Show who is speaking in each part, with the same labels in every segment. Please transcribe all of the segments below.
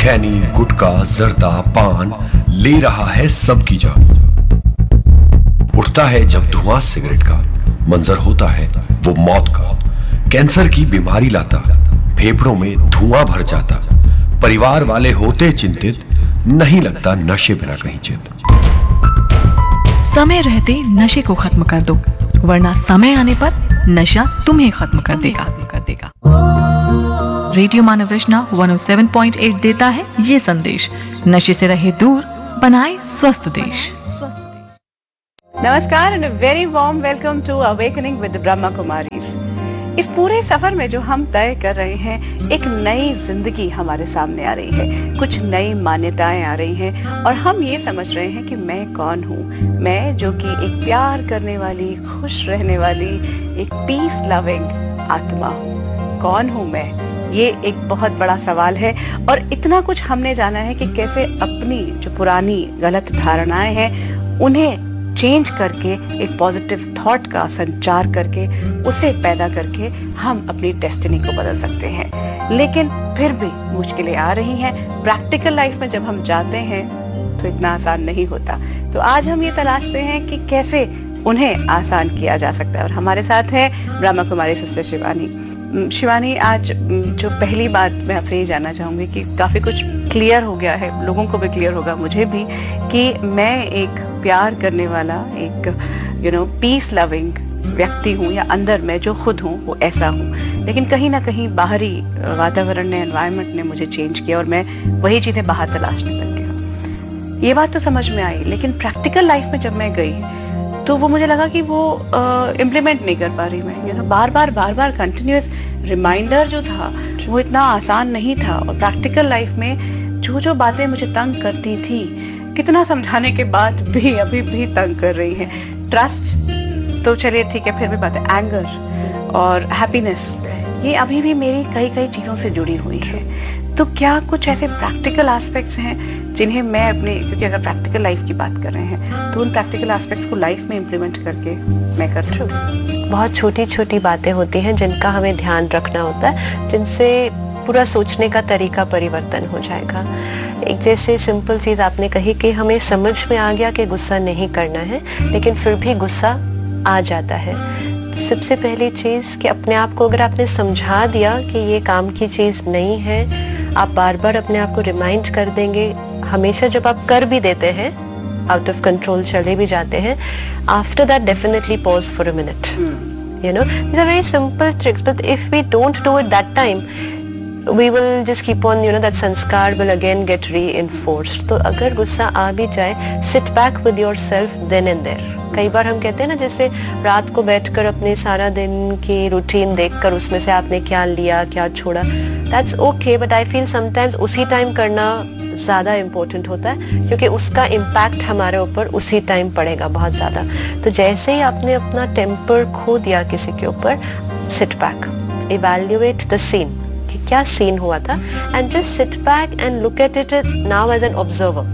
Speaker 1: खैनी, गुटखा, जर्दा, पान ले रहा है सबकी जान। उठता है जब धुआं सिगरेट का, मंजर होता है वो मौत का। कैंसर की बीमारी लाता, फेफड़ों में धुआं भर जाता। परिवार वाले होते चिंतित, नहीं लगता नशे बिना कहीं चित।
Speaker 2: समय रहते नशे को खत्म कर दो, वरना समय आने पर नशा तुम्हें खत्म कर देगा। रेडियो मानव रचना 107.8 देता है ये संदेश, नशे से रहे दूर, बनाए स्वस्थ देश।
Speaker 3: नमस्कार and very warm welcome to awakening with Brahma Kumaris. इस पूरे सफर में जो हम तय कर रहे हैं, एक नई जिंदगी हमारे सामने आ रही है, कुछ नई मान्यताएं आ रही हैं और हम ये समझ रहे हैं कि मैं कौन हूँ। मैं जो कि एक प्यार करने वाली, खुश रहने वाली, एक पीस लविंग आत्मा हूँ। कौन हूँ मैं? ये एक बहुत बड़ा सवाल है और इतना कुछ हमने जाना है कि कैसे अपनी जो पुरानी गलत धारणाएं हैं उन्हें चेंज करके, एक पॉजिटिव थॉट का संचार करके, उसे पैदा करके हम अपनी डेस्टिनी को बदल सकते हैं। लेकिन फिर भी मुश्किलें आ रही हैं। प्रैक्टिकल लाइफ में जब हम जाते हैं तो इतना आसान नहीं होता। तो आज हम ये तलाशते हैं कि कैसे उन्हें आसान किया जा सकता है। और हमारे साथ है ब्रह्मा कुमारी सिस्टर शिवानी। शिवानी, आज जो पहली बात मैं आपसे ये जानना चाहूँगी कि काफ़ी कुछ क्लियर हो गया है, लोगों को भी क्लियर होगा, मुझे भी, कि मैं एक प्यार करने वाला, एक पीस लविंग व्यक्ति हूँ, या अंदर मैं जो खुद हूँ वो ऐसा हूँ। लेकिन कहीं ना कहीं बाहरी वातावरण ने, एनवायरनमेंट ने मुझे चेंज किया और मैं वही चीज़ें बाहर तलाशने लग गया। ये बात तो समझ में आई, लेकिन प्रैक्टिकल लाइफ में जब मैं गई तो वो मुझे लगा कि वो इम्प्लीमेंट नहीं कर पा रही मैं। बार बार कंटिन्यूअस रिमाइंडर जो था वो इतना आसान नहीं था। और प्रैक्टिकल लाइफ में जो बातें मुझे तंग करती थी, कितना समझाने के बाद भी अभी भी तंग कर रही हैं। ट्रस्ट तो चलिए ठीक है, फिर भी बात है, एंगर और हैप्पीनेस, ये अभी भी मेरी कई चीज़ों से जुड़ी हुई है। तो क्या कुछ ऐसे प्रैक्टिकल एस्पेक्ट्स हैं जिन्हें मैं अपने, क्योंकि अगर प्रैक्टिकल लाइफ की बात कर रहे हैं तो उन प्रैक्टिकल एस्पेक्ट्स को लाइफ में इम्प्लीमेंट करके मैं कर सकूं?
Speaker 4: बहुत छोटी छोटी बातें होती हैं जिनका हमें ध्यान रखना होता है, जिनसे पूरा सोचने का तरीका परिवर्तन हो जाएगा। एक जैसे सिंपल चीज़ आपने कही कि हमें समझ में आ गया कि गुस्सा नहीं करना है, लेकिन फिर भी गुस्सा आ जाता है। तो सबसे पहली चीज़ कि अपने आप को अगर आपने समझा दिया कि ये काम की चीज़ नहीं है, आप बार बार अपने आप को रिमाइंड कर देंगे। हमेशा जब आप कर भी देते हैं, आउट ऑफ कंट्रोल चले भी जाते हैं, after that definitely pause for a minute. these are very simple tricks, but if we don't do it that time, we will just keep on, that sanskar will again get reinforced. तो अगर गुस्सा आ भी जाए, sit back with yourself then and there. कई बार हम कहते हैं ना, जैसे रात को बैठकर अपने सारा दिन की रूटीन देखकर उसमें से आपने क्या लिया, क्या छोड़ा, that's okay, but I feel sometimes उसी टाइम करना ज़्यादा इम्पोर्टेंट होता है, क्योंकि उसका इम्पैक्ट हमारे ऊपर उसी टाइम पड़ेगा बहुत ज़्यादा। तो जैसे ही आपने अपना टेम्पर खो दिया किसी के ऊपर, sit back, evaluate the scene कि क्या सीन हुआ था, and just sit back and look at it now as an observer.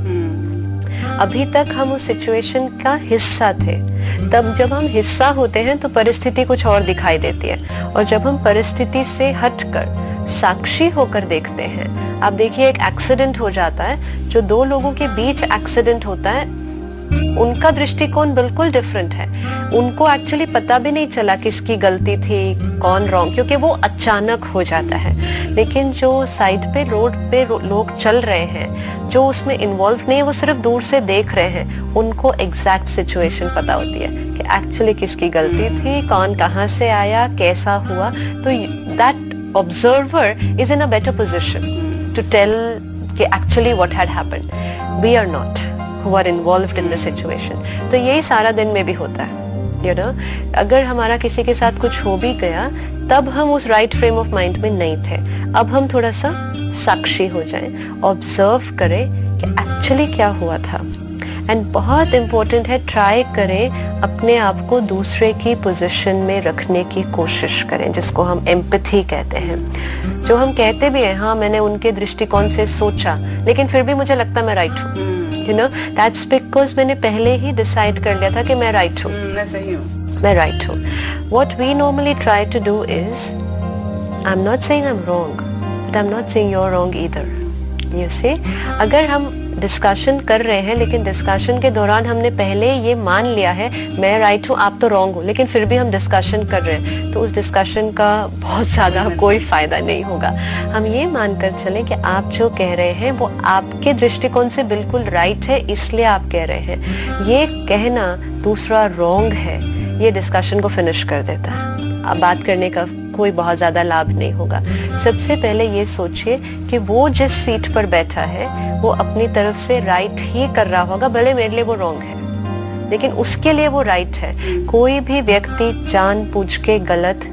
Speaker 4: अभी तक हम उस सिचुएशन का हिस्सा थे, तब जब हम हिस्सा होते हैं तो परिस्थिति कुछ और दिखाई देती है, और जब हम परिस्थिति से हटकर साक्षी होकर देखते हैं, आप देखिए एक एक्सीडेंट हो जाता है, जो दो लोगों के बीच एक्सीडेंट होता है, उनका दृष्टिकोण बिल्कुल डिफरेंट है। उनको एक्चुअली पता भी नहीं चला किसकी गलती थी, कौन रॉन्ग, क्योंकि वो अचानक हो जाता है। लेकिन जो साइड पे, रोड पे लोग चल रहे हैं, जो उसमें इन्वॉल्व नहीं है, वो सिर्फ दूर से देख रहे हैं, उनको एग्जैक्ट सिचुएशन पता होती है कि एक्चुअली किसकी गलती थी, कौन कहाँ से आया, कैसा हुआ। तो that observer is in a better position to tell कि actually what had happened. We are not who are involved in the situation. तो यही सारा दिन में भी होता है, अगर हमारा किसी के साथ कुछ हो भी गया, तब हम उस राइट फ्रेम ऑफ माइंड में नहीं थे। अब हम थोड़ा सा साक्षी हो जाएं, ऑब्जर्व करें कि एक्चुअली क्या हुआ था। एंड बहुत इम्पोर्टेंट है, ट्राई करें अपने आप को दूसरे की पोजीशन में रखने की कोशिश करें, जिसको हम एम्पैथी कहते हैं। जो हम कहते भी हैं, हाँ मैंने उनके दृष्टिकोण से सोचा, लेकिन फिर भी मुझे लगता मैं राइट हूँ। दैट्स बिकॉज मैंने पहले ही डिसाइड कर लिया था कि मैं राइट हूँ, मैं राइट हूँ। What we normally try to do is, I'm not saying I'm wrong, but I'm not saying you're wrong either. You see? अगर हम डिस्कशन कर रहे हैं लेकिन डिस्कशन के दौरान हमने पहले ये मान लिया है मैं राइट हूँ आप तो रॉन्ग हो, लेकिन फिर भी हम डिस्कशन कर रहे हैं, तो उस डिस्कशन का बहुत ज़्यादा कोई फायदा नहीं होगा। हम ये मानकर चलें कि आप जो कह रहे हैं वो आपके दृष्टिकोण से बिल्कुल राइट है, इसलिए आप कह रहे हैं। ये कहना दूसरा रॉन्ग है, ये डिस्कशन को फिनिश कर देता है। अब बात करने का कोई बहुत ज़्यादा लाभ नहीं होगा। सबसे पहले ये सोचिए कि वो जिस सीट पर बैठा है वो अपनी तरफ से राइट ही कर रहा होगा, भले मेरे लिए वो रॉन्ग है, लेकिन उसके लिए वो राइट है। कोई भी व्यक्ति जानबूझ के गलत